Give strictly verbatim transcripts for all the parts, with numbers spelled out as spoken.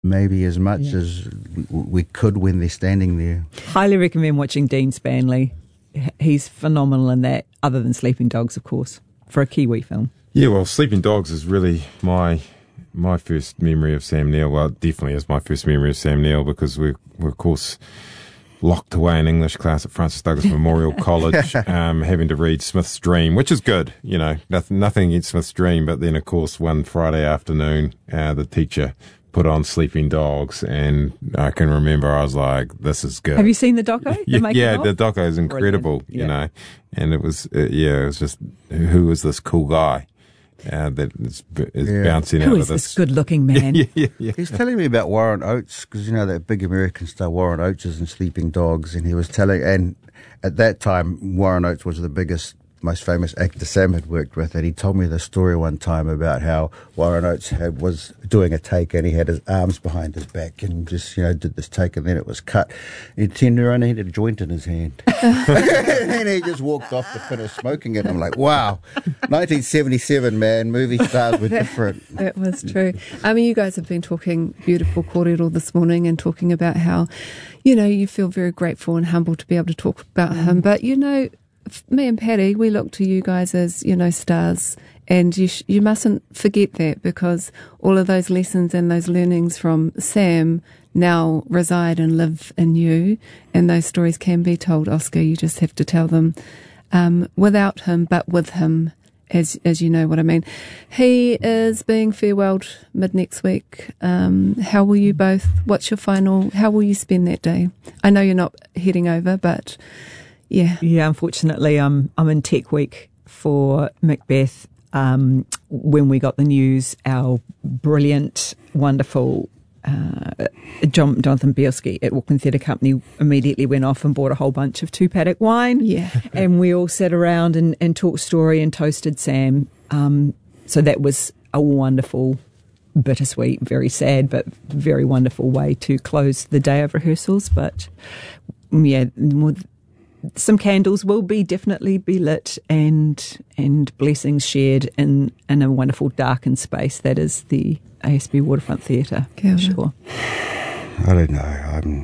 maybe as much yeah. as we could when they're standing there. Highly recommend watching Dean Spanley. He's phenomenal in that, other than Sleeping Dogs, of course, for a Kiwi film. Yeah, well, Sleeping Dogs is really my my first memory of Sam Neill. Well, it definitely is my first memory of Sam Neill, because we're, we're of course, locked away in English class at Francis Douglas Memorial College, um, having to read Smith's Dream, which is good, you know, nothing, nothing against Smith's Dream. But then, of course, one Friday afternoon, uh, the teacher put on Sleeping Dogs, and I can remember I was like, this is good. Have you seen the doco? The yeah, yeah of? the doco is incredible, yeah. you know, and it was, uh, yeah, it was just, who is this cool guy uh, that is, is yeah. bouncing who out is of this? this good-looking man? yeah, yeah, yeah. He's telling me about Warren Oates, because, you know, that big American star Warren Oates is in Sleeping Dogs, and he was telling, and at that time, Warren Oates was the biggest, most famous actor Sam had worked with, and he told me the story one time about how Warren Oates had, was doing a take, and he had his arms behind his back and just, you know, did this take, and then it was cut. And he turned around and he had a joint in his hand. And he just walked off to finish smoking it. I'm like, wow, nineteen seventy-seven, man, movie stars were different. That was true. I mean, you guys have been talking beautiful kōrero this morning and talking about how, you know, you feel very grateful and humble to be able to talk about mm. him. But, you know, me and Patty, we look to you guys as, you know, stars, and you sh- you mustn't forget that, because all of those lessons and those learnings from Sam now reside and live in you, and those stories can be told, Oscar. You just have to tell them um, without him, but with him, as as you know what I mean. He is being farewelled mid next week. Um, how will you both, what's your final, how will you spend that day? I know you're not heading over, but... Yeah, yeah. Unfortunately, I'm I'm in Tech Week for Macbeth. Um, when we got the news, our brilliant, wonderful uh, John, Jonathan Bielski at Auckland Theatre Company immediately went off and bought a whole bunch of two paddock wine. Yeah, and we all sat around and, and talked story and toasted Sam. Um, so that was a wonderful, bittersweet, very sad, but very wonderful way to close the day of rehearsals. But yeah. More, some candles will be definitely be lit, and and blessings shared in, in a wonderful darkened space that is the A S B Waterfront Theatre. For sure. I don't know. I'm.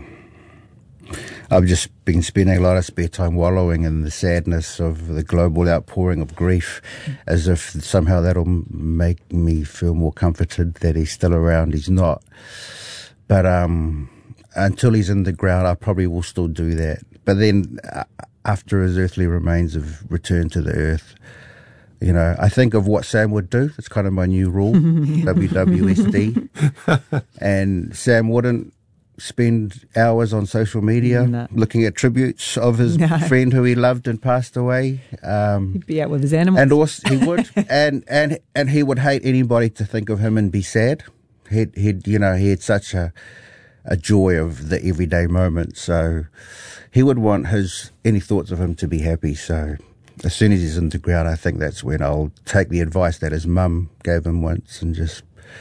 I've just been spending a lot of spare time wallowing in the sadness of the global outpouring of grief, as if somehow that'll make me feel more comforted that he's still around. He's not, but um, until he's in the ground, I probably will still do that. But then, uh, after his earthly remains have returned to the earth, you know, I think of what Sam would do. That's kind of my new rule, W W S D. And Sam wouldn't spend hours on social media no. looking at tributes of his no. friend who he loved and passed away. Um, He'd be out with his animals. And also, he would. and, and, and he would hate anybody to think of him and be sad. He'd, he'd you know, he had such a, a joy of the everyday moment. So he would want his any thoughts of him to be happy. So as soon as he's in the ground, I think that's when I'll take the advice that his mum gave him once and just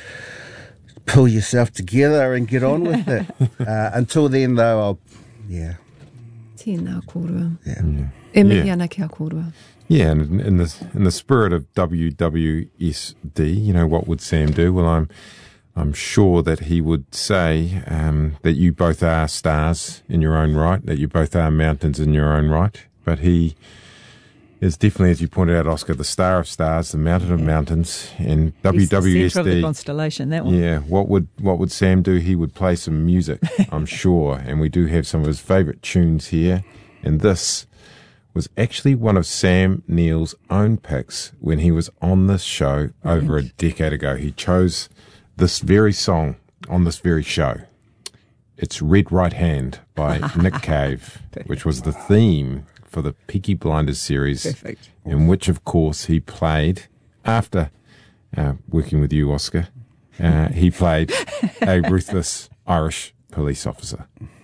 pull yourself together and get on with it. uh, until then, though, I'll, yeah. Tēnā kōrua. Yeah. E mihi Yeah. ana kia kōrua. Yeah, and in the in the spirit of W W S D, you know, what would Sam do? Well, I'm I'm sure that he would say um, that you both are stars in your own right, that you both are mountains in your own right. But he is definitely, as you pointed out, Oscar, the star of stars, the mountain of mountains, and He's W W S D. The centre of the constellation, that one. Yeah, what would what would Sam do? He would play some music, I'm sure, and we do have some of his favourite tunes here. And this was actually one of Sam Neill's own picks when he was on this show over a decade ago. He chose this very song on this very show. It's Red Right Hand by Nick Cave, which was the theme for the Peaky Blinders series. Perfect. In which, of course, he played, after uh, working with you, Oscar, uh, he played a ruthless Irish police officer.